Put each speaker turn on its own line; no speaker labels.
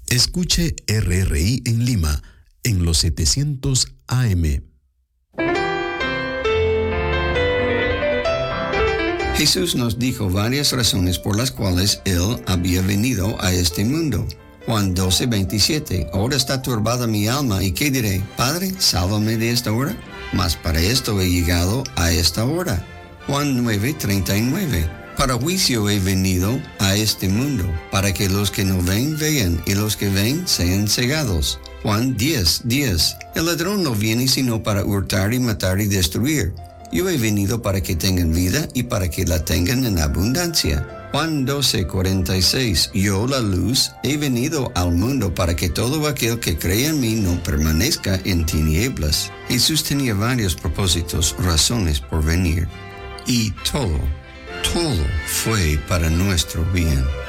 Escuche RRI en Lima, en los 700 AM.
Jesús nos dijo varias razones por las cuales Él había venido a este mundo. Juan 12:27. Ahora está turbada mi alma, ¿y qué diré? Padre, sálvame de esta hora. Mas para esto he llegado a esta hora. Juan 9:39. Para juicio he venido a este mundo, para que los que no ven vean, y los que ven sean cegados. Juan 10:10. El ladrón no viene sino para hurtar y matar y destruir. Yo he venido para que tengan vida y para que la tengan en abundancia. Juan 12:46. Yo, la luz, he venido al mundo para que todo aquel que cree en mí no permanezca en tinieblas. Jesús tenía varios propósitos, razones por venir. Y todo fue para nuestro bien.